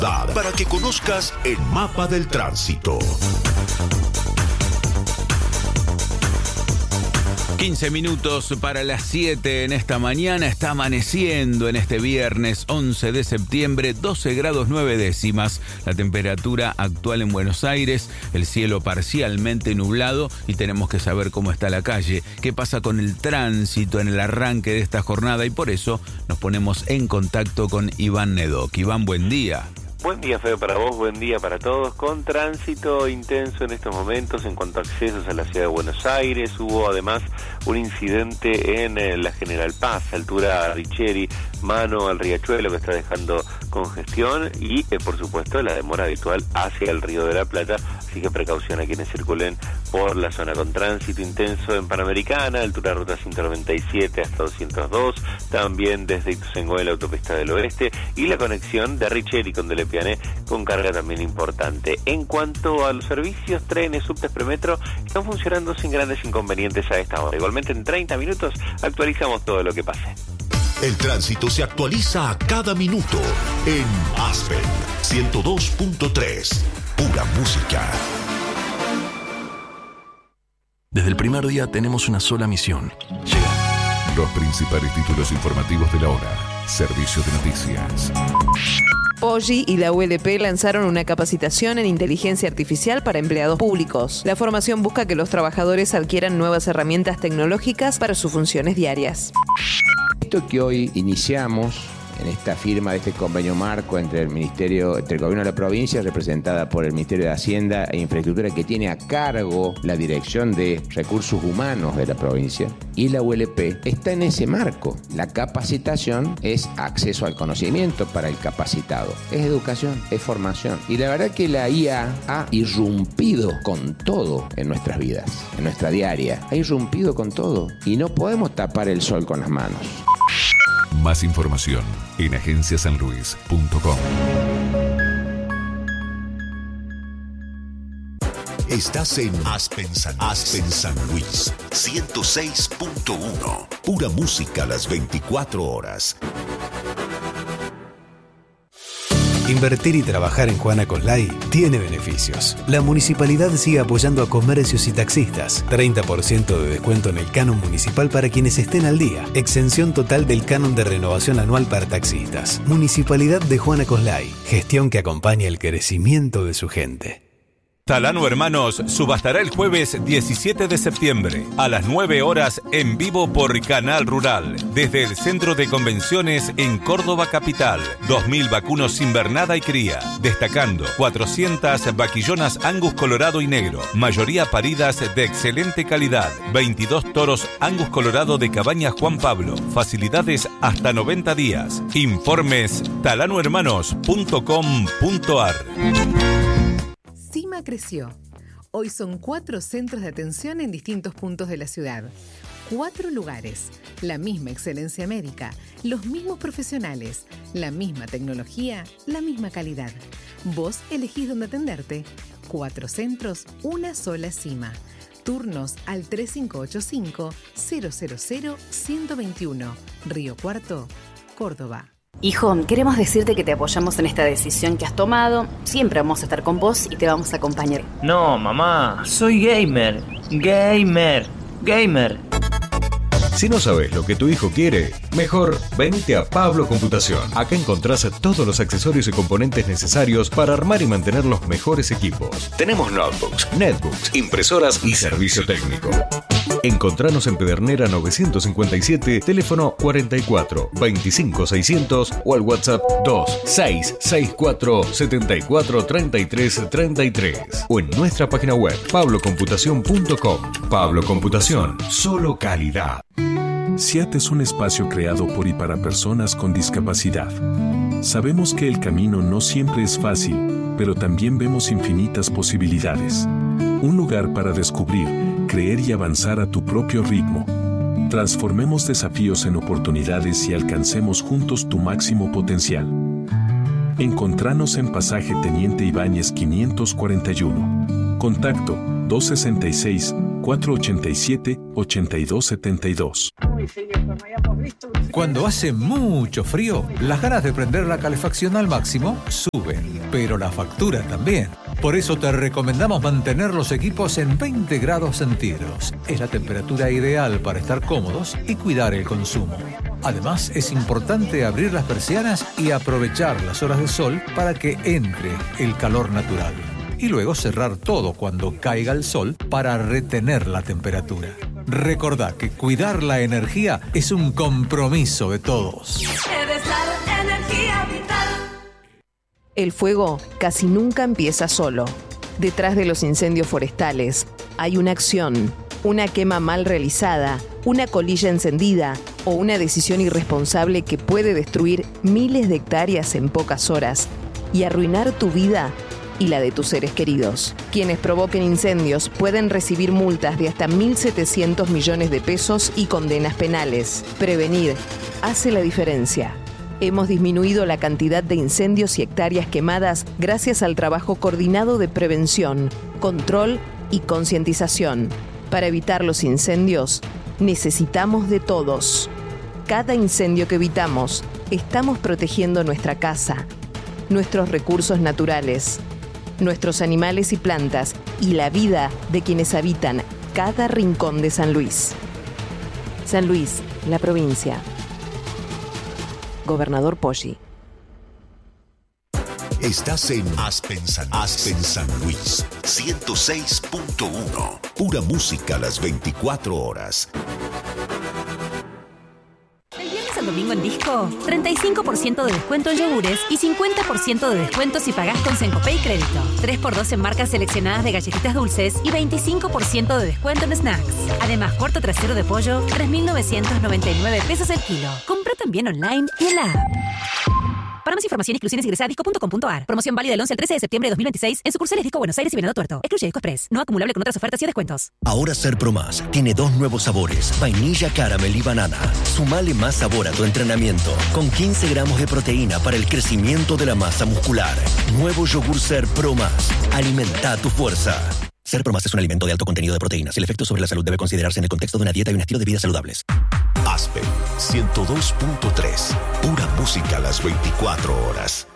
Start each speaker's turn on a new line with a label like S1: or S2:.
S1: para que conozcas el mapa del tránsito.
S2: 15 minutos para las 7 en esta mañana. Está amaneciendo en este viernes 11 de septiembre, 12 grados 9 décimas. La temperatura actual en Buenos Aires, el cielo parcialmente nublado y tenemos que saber cómo está la calle, qué pasa con el tránsito en el arranque de esta jornada y por eso nos ponemos en contacto con Iván Nedoc. Iván, buen día.
S3: Buen día, Fede, para vos, buen día para todos. Con tránsito intenso en estos momentos en cuanto a accesos a la ciudad de Buenos Aires. Hubo además un incidente en la General Paz, altura Richeri, mano al Riachuelo, que está dejando congestión y, por supuesto, la demora habitual hacia el Río de la Plata. Así que precaución a quienes circulen por la zona. Con tránsito intenso en Panamericana, altura ruta 197 hasta 202. También desde Ituzaingó en la autopista del oeste y la conexión de Richeri con Delepiané con carga también importante. En cuanto a los servicios, trenes, subtes, premetro, están funcionando sin grandes inconvenientes a esta hora. Igualmente en 30 minutos actualizamos todo lo que pase.
S1: El tránsito se actualiza a cada minuto en Aspen 102.3. Pura música.
S4: Desde el primer día tenemos una sola misión: llegar.
S5: Los principales títulos informativos de la hora. Servicio de noticias.
S6: Poggi y la ULP lanzaron una capacitación en inteligencia artificial para empleados públicos. La formación busca que los trabajadores adquieran nuevas herramientas tecnológicas para sus funciones diarias.
S7: Esto que hoy iniciamos en esta firma de este convenio marco entre el gobierno de la provincia, representada por el Ministerio de Hacienda e Infraestructura, que tiene a cargo la dirección de recursos humanos de la provincia, y la ULP, está en ese marco. La capacitación es acceso al conocimiento para el capacitado, es educación, es formación. Y la verdad que la IA ha irrumpido con todo en nuestras vidas, en nuestra diaria. Ha irrumpido con todo y no podemos tapar el sol con las manos.
S5: Más información en agenciasanluis.com.
S1: Estás en Aspen San Luis 106.1. Pura música a las 24 horas.
S8: Invertir y trabajar en Juana Coslay tiene beneficios. La municipalidad sigue apoyando a comercios y taxistas. 30% de descuento en el canon municipal para quienes estén al día. Exención total del canon de renovación anual para taxistas. Municipalidad de Juana Coslay. Gestión que acompaña el crecimiento de su gente.
S9: Talano Hermanos subastará el jueves 17 de septiembre a las 9 horas en vivo por Canal Rural desde el Centro de Convenciones en Córdoba Capital. 2.000 vacunos sin vernada y cría, destacando 400 vaquillonas Angus colorado y negro, mayoría paridas de excelente calidad, 22 toros Angus colorado de Cabañas Juan Pablo, facilidades hasta 90 días. Informes talanohermanos.com.ar.
S10: CIMA creció. Hoy son 4 centros de atención en distintos puntos de la ciudad. 4 lugares, la misma excelencia médica, los mismos profesionales, la misma tecnología, la misma calidad. Vos elegís dónde atenderte. 4 centros, una sola CIMA. Turnos al 3585-000-121. Río Cuarto, Córdoba.
S11: Hijo, queremos decirte que te apoyamos en esta decisión que has tomado. Siempre vamos a estar con vos y te vamos a acompañar.
S12: No, mamá, soy gamer.
S13: Si no sabes lo que tu hijo quiere, mejor venite a Pablo Computación. Acá encontrás todos los accesorios y componentes necesarios para armar y mantener los mejores equipos. Tenemos notebooks, netbooks, impresoras y servicio técnico. Encontranos en Pedernera 957, teléfono 44 25 600 o al WhatsApp 2664 74 33 33 o en nuestra página web pablocomputacion.com. Pablo Computación, solo calidad.
S14: SIAT es un espacio creado por y para personas con discapacidad. Sabemos que el camino no siempre es fácil, pero también vemos infinitas posibilidades. Un lugar para descubrir, creer y avanzar a tu propio ritmo. Transformemos desafíos en oportunidades y alcancemos juntos tu máximo potencial. Encontranos en Pasaje Teniente Ibáñez 541. Contacto 266-487-8272.
S15: Cuando hace mucho frío, las ganas de prender la calefacción al máximo suben. pero la factura también. Por eso te recomendamos mantener los equipos en 20 grados centígrados. Es la temperatura ideal para estar cómodos y cuidar el consumo. Además, es importante abrir las persianas y aprovechar las horas de sol para que entre el calor natural. Y luego cerrar todo cuando caiga el sol para retener la temperatura. Recordá que cuidar la energía es un compromiso de todos.
S16: Energía vital.
S6: El fuego casi nunca empieza solo. Detrás de los incendios forestales hay una acción, una quema mal realizada, una colilla encendida o una decisión irresponsable que puede destruir miles de hectáreas en pocas horas y arruinar tu vida y la de tus seres queridos. Quienes provoquen incendios pueden recibir multas de hasta 1.700 millones de pesos y condenas penales. Prevenir hace la diferencia. Hemos disminuido la cantidad de incendios y hectáreas quemadas gracias al trabajo coordinado de prevención, control y concientización. Para evitar los incendios, necesitamos de todos. Cada incendio que evitamos, estamos protegiendo nuestra casa, nuestros recursos naturales, nuestros animales y plantas y la vida de quienes habitan cada rincón de San Luis. San Luis, la provincia. Gobernador Poggi.
S1: Estás en Aspen San Luis 106.1. Pura música a las 24 horas.
S17: El domingo en Disco, 35% de descuento en yogures y 50% de descuento si pagás con Sencopay Crédito. 3x2 en marcas seleccionadas de galletitas dulces y 25% de descuento en snacks. Además, cuarto trasero de pollo, 3.999 pesos el kilo. Compra también online y en la app. Para más información, exclusiones ingresa a disco.com.ar. Promoción válida del 11 al 13 de septiembre de 2026 en sucursales Disco Buenos Aires y Venado Tuerto. Excluye Disco Express. No acumulable con otras ofertas y descuentos.
S18: Ahora Ser Pro Más tiene 2 nuevos sabores, vainilla, caramel y banana. Sumale más sabor a tu entrenamiento con 15 gramos de proteína para el crecimiento de la masa muscular. Nuevo yogur Ser Pro Más. Alimenta tu fuerza. Ser Pro Más es un alimento de alto contenido de proteínas. El efecto sobre la salud debe considerarse en el contexto de una dieta y un estilo de vida saludables.
S1: Aspen 102.3. Pura música a las 24 horas.